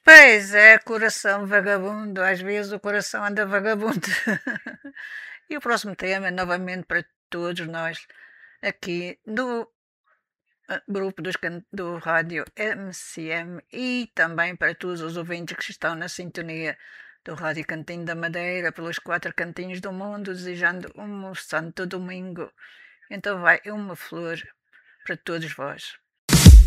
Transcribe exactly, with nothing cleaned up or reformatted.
Pois é, coração vagabundo, às vezes o coração anda vagabundo. E o próximo tema, novamente para todos nós, aqui no ah, grupo dos can- do rádio M C M e também para todos os ouvintes que estão na sintonia do Rádio Cantinho da Madeira, pelos quatro cantinhos do mundo, desejando um santo domingo. Então vai uma flor para todos vós.